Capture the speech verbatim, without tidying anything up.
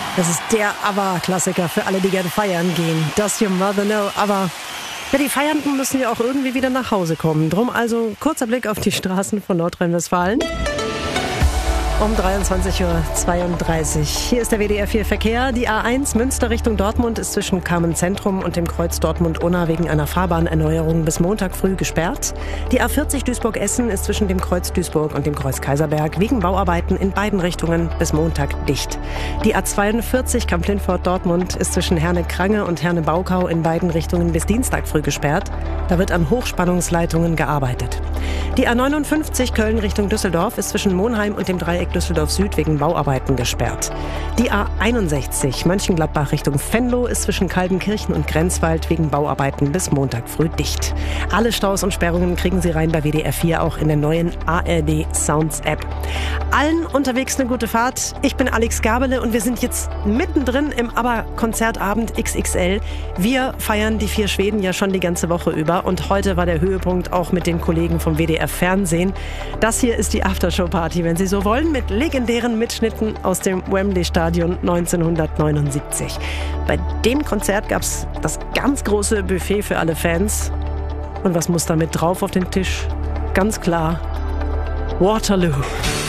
Das ist der ABBA-Klassiker für alle, die gerne feiern gehen. Does your mother know? Aber ja, die Feiernden müssen ja auch irgendwie wieder nach Hause kommen. Drum also kurzer Blick auf die Straßen von Nordrhein-Westfalen. Um dreiundzwanzig Uhr zweiunddreißig. Hier ist der W D R vier Verkehr. Die A eins Münster Richtung Dortmund ist zwischen Kamen Zentrum und dem Kreuz Dortmund-Unna wegen einer Fahrbahnerneuerung bis Montag früh gesperrt. Die A vierzig Duisburg-Essen ist zwischen dem Kreuz Duisburg und dem Kreuz Kaiserberg wegen Bauarbeiten in beiden Richtungen bis Montag dicht. Die A zweiundvierzig Kamp-Lintfort-Dortmund ist zwischen Herne-Krange und Herne-Baukau in beiden Richtungen bis Dienstag früh gesperrt. Da wird an Hochspannungsleitungen gearbeitet. Die A neunundfünfzig Köln Richtung Düsseldorf ist zwischen Monheim und dem Dreieck Düsseldorf Süd wegen Bauarbeiten gesperrt. Die A einundsechzig Mönchengladbach Richtung Venlo ist zwischen Kaldenkirchen und Grenzwald wegen Bauarbeiten bis Montag früh dicht. Alle Staus und Sperrungen kriegen Sie rein bei W D R vier, auch in der neuen A R D Sounds App. Allen unterwegs eine gute Fahrt. Ich bin Alex Gabele und wir sind jetzt mittendrin im ABBA-Konzertabend X X L. Wir feiern die vier Schweden ja schon die ganze Woche über und heute war der Höhepunkt auch mit den Kollegen vom W D R Fernsehen. Das hier ist die Aftershow-Party, wenn Sie so wollen, mit legendären Mitschnitten aus dem Wembley-Stadion neunzehnhundertneunundsiebzig. Bei dem Konzert gab es das ganz große Buffet für alle Fans. Und was muss damit drauf auf den Tisch? Ganz klar, Waterloo.